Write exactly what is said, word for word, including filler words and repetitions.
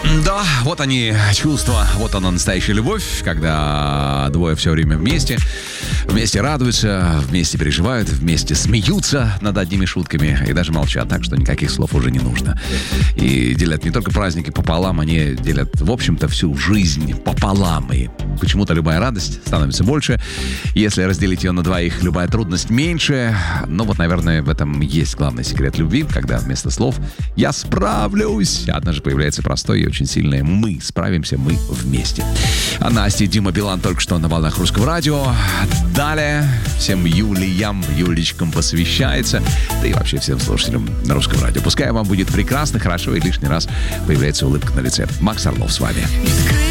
Да, вот они, чувства, вот она, настоящая любовь, когда двое все время вместе, вместе радуются, вместе переживают, вместе смеются над одними шутками и даже молчат, так что никаких слов уже не нужно. И делят не только праздники пополам, они делят, в общем-то, всю жизнь пополам. И почему-то любая радость становится больше, если разделить ее на двоих, любая трудность меньше. Ну вот, наверное, в этом есть главный секрет любви, когда вместо слов «я справлюсь» однажды появляется простой и очень сильное «мы». Справимся мы вместе. А Настя и Дима Билан только что на волнах Русского радио. Далее всем Юлиям, Юлечкам посвящается, да и вообще всем слушателям на Русском радио. Пускай вам будет прекрасно, хорошо и лишний раз появляется улыбка на лице. Макс Орлов с вами.